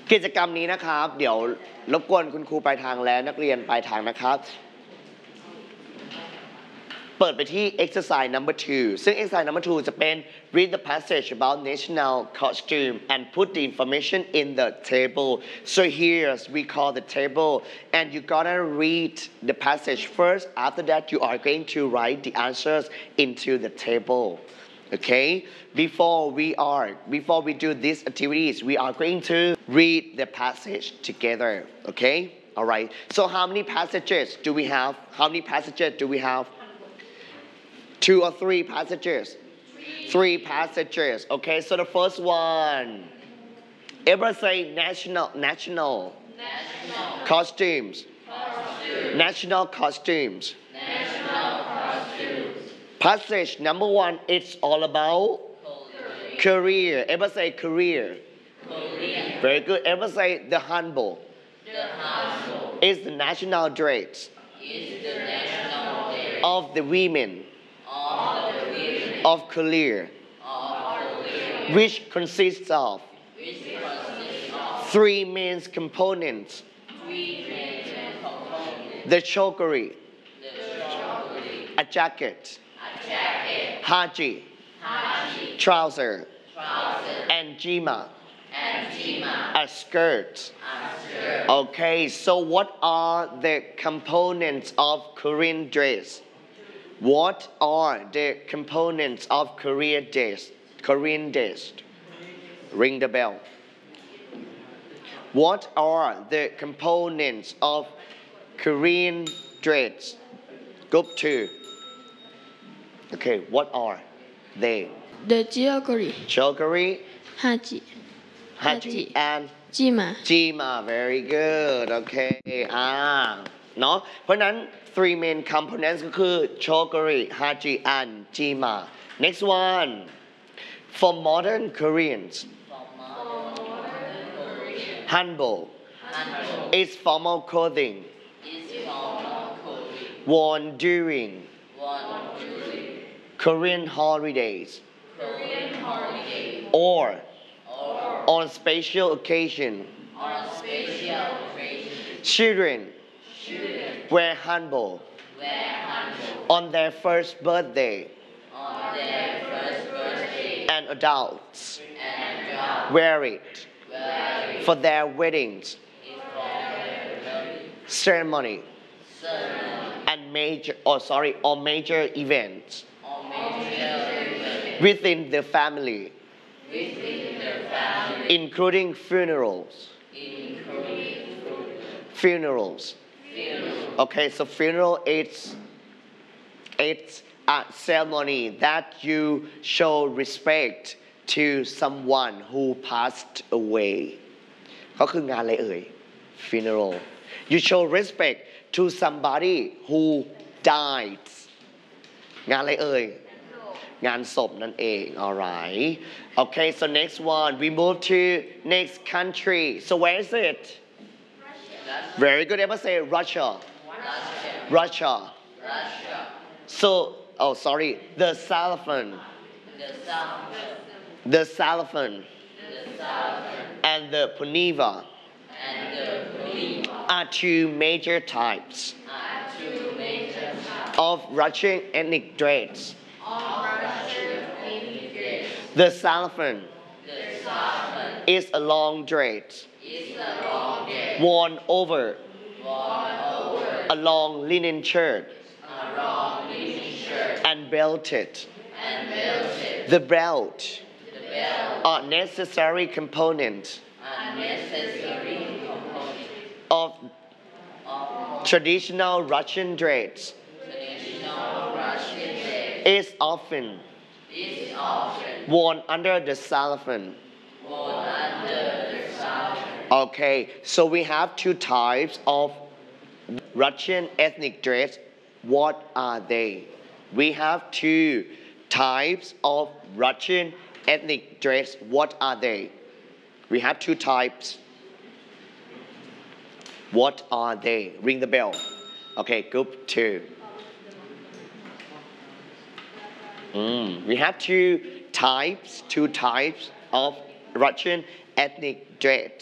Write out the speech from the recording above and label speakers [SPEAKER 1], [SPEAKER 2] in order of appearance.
[SPEAKER 1] กิจกรรมนี้นะครับเดี๋ยวรบกวนคุณครูปลายทางและนักเรียนปลายทางนะครับเปิดไปที่ exercise number 2 ซึ่ง exercise number 2 จะเป็น read the passage about national costume and put the information in the table so here we call the table and you gotta read the passage first after that you are going to write the answers into the table okay before we do these activities we are going to read the passage together okay all right so how many passages do we have two or three passages three passages okay so the first one everyone say national costumes national costumes passage number 1 it's all about career everyone say career very good everyone say the hanbok is the national dress of the women of career which consists of three main components the chokery a jacket haji trouser and jima a skirt okay so what are the components of Korean dress what are the components of Korean dress ring the bell what are the components of Korean dress group 2 okay what are they
[SPEAKER 2] the chokery haji
[SPEAKER 1] and jima very good okay เนาะเพราะนั้น three main components ก็คือ chokery haji and jima next one for modern Koreans hanbok is formal clothing worn during Korean holidays or on special occasion children wear hanbok on their first birthday and adults wear it for their weddings ceremony and major events within the family including funerals okay so funeral it's a ceremony that you show respect to someone who passed away ก็คืองานอะไรเอ่ย funeral you show respect to somebody who died งานอะไรเอ่ยงานศพนั่นเอง alright okay so next one we move to next country so where is it very good everyone say Russia so oh sorry the Salavan and the Puniva are two major types of Russian ethnic dress the Salavan is a long dress worn over a long linen shirt and belted the belt are necessary components of traditional Russian dress is often worn under the Salavan okay so we have two types of Russian ethnic dress what are they we have two types of Russian ethnic dress what are they we have two types what are they ring the bell okay group 2 we have two types of Russian ethnic dress